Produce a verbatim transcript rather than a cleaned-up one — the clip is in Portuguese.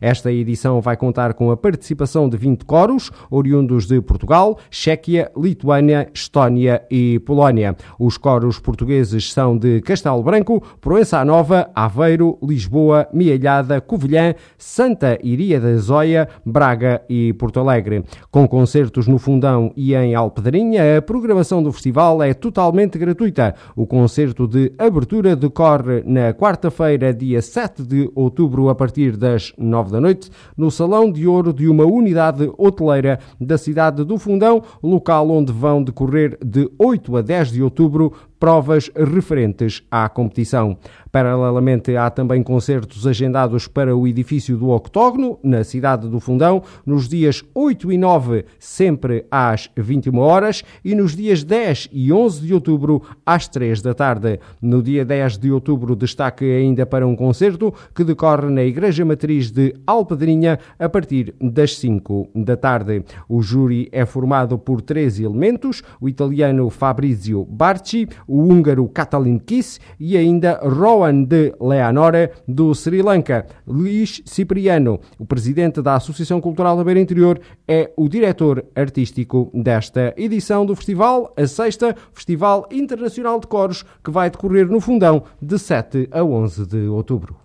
Esta edição vai contar com a participação de vinte coros, oriundos de Portugal, Chequia, Lituânia, Estónia e Polónia. Os coros portugueses são de Castelo Branco, Proença Nova, Aveiro, Lisboa, Mialhada, Covilhã, Santa Iria da Zóia, Braga e Porto Alegre. Com concertos no Fundão e em Alpedrinha, a programação do festival é totalmente gratuita. O concerto de abertura decorre na quarta-feira, dia sete de outubro, a partir das nove da noite, no Salão de Ouro de uma unidade hoteleira da cidade do Fundão, local onde vão decorrer de oito a dez de outubro provas referentes à competição. Paralelamente, há também concertos agendados para o edifício do Octógono, na cidade do Fundão, nos dias oito e nove, sempre às vinte e uma horas, e nos dias dez e onze de outubro, às três da tarde. No dia dez de outubro, destaque ainda para um concerto que decorre na Igreja Matriz de Alpedrinha, a partir das cinco da tarde. O júri é formado por três elementos: o italiano Fabrizio Barci, o húngaro Katalin Kiss e ainda Rowan de Leonore, do Sri Lanka. Luís Cipriano, o presidente da Associação Cultural da Beira Interior, é o diretor artístico desta edição do festival, a sexta Festival Internacional de Coros, que vai decorrer no Fundão de sete a onze de outubro.